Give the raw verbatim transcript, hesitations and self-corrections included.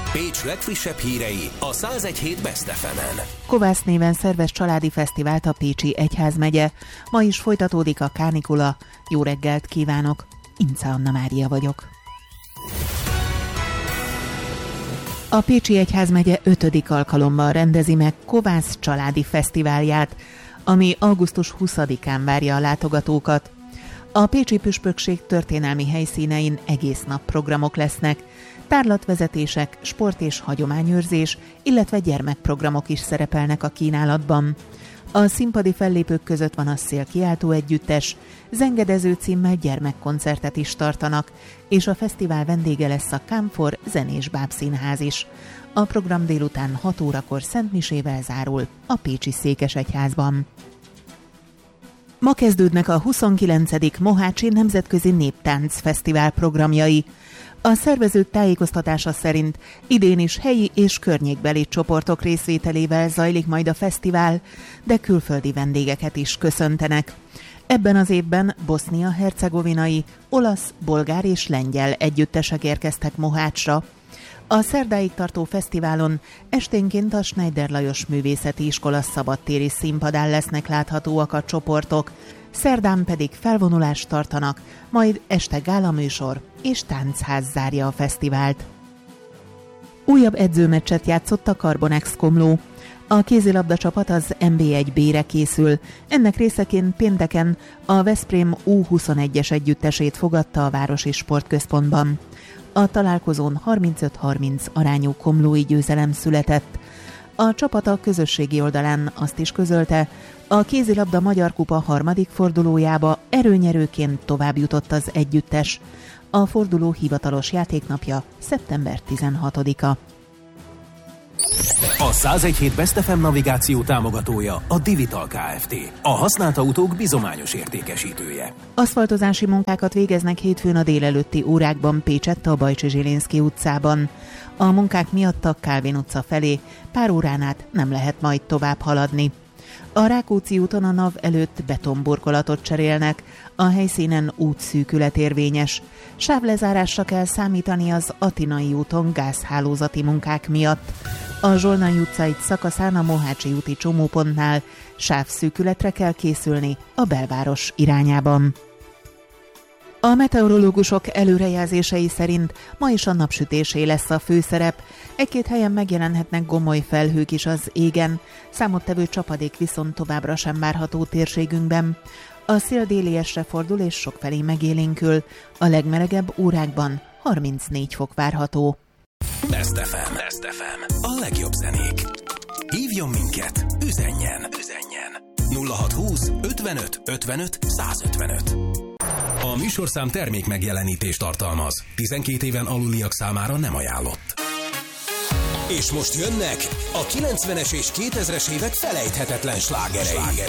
Pécs legfrissebb hírei a száz egy hét Best ef emen. Kovász néven szervez családi fesztivált a Pécsi Egyházmegye. Ma is folytatódik a kánikula. Jó reggelt kívánok! Ince Anna Mária vagyok. A Pécsi Egyházmegye ötödik alkalommal rendezi meg Kovász családi fesztiválját, ami augusztus huszadikán várja a látogatókat. A pécsi püspökség történelmi helyszínein egész nap programok lesznek, tárlatvezetések, sport és hagyományőrzés, illetve gyermekprogramok is szerepelnek a kínálatban. A színpadi fellépők között van a Szél kiáltó együttes, zengedező címmel gyermekkoncertet is tartanak, és a fesztivál vendége lesz a Kámfor zenés bábszínház is. A program délután hat órakor szentmisével zárul a pécsi székesegyházban. Ma kezdődnek a huszonkilencedik Mohácsi Nemzetközi Néptánc Fesztivál programjai. A szervezők tájékoztatása szerint idén is helyi és környékbeli csoportok részvételével zajlik majd a fesztivál, de külföldi vendégeket is köszöntenek. Ebben az évben bosznia-hercegovinai, olasz, bolgár és lengyel együttesek érkeztek Mohácsra. A szerdáig tartó fesztiválon esténként a Schneider Lajos Művészeti Iskola szabadtéri színpadán lesznek láthatóak a csoportok, szerdán pedig felvonulást tartanak, majd este gálaműsor és táncház zárja a fesztivált. Újabb edzőmeccset játszott a Carbonex Komló. A kézilabda csapat az en bé egy bé-re készül. Ennek részeként pénteken a Veszprém U huszonegyes együttesét fogadta a Városi Sportközpontban. A találkozón harmincöt harminc arányú komlói győzelem született. A csapat a közösségi oldalán azt is közölte, a kézilabda Magyar Kupa harmadik fordulójába erőnyerőként tovább jutott az együttes. A forduló hivatalos játéknapja szeptember tizenhatodika. A száz egy hét Best ef em navigáció támogatója a Divital Kft. A használt autók bizományos értékesítője. Aszfaltozási munkákat végeznek hétfőn a délelőtti órákban Pécsett a Bajcsi Zsilinszky utcában. A munkák miatt a Kálvin utca felé pár órán át nem lehet majd tovább haladni. A Rákóczi úton a NAV előtt betonburkolatot cserélnek, a helyszínen útszűkület érvényes. Sávlezárásra kell számítani az Atinai úton gázhálózati munkák miatt. A Zsolnay utca egy szakaszán a Mohácsi úti csomópontnál sávszűkületre kell készülni a belváros irányában. A meteorológusok előrejelzései szerint ma is a napsütésé lesz a főszerep. Egy-két helyen megjelenhetnek gomoly felhők is az égen, számottevő csapadék viszont továbbra sem várható térségünkben. A szél déliesre fordul és sokfelé megélénkül, a legmelegebb órákban harmincnégy fok várható. Best ef em. Best ef em. A legjobb zenék. Hívjon minket, üzenjen, üzenjen. nulla hatszázhúsz ötvenöt ötvenöt százötvenöt. A műsorszám termék megjelenítést tartalmaz. tizenkét éven aluliak számára nem ajánlott. És most jönnek a kilencvenes és kétezres évek felejthetetlen slágerei.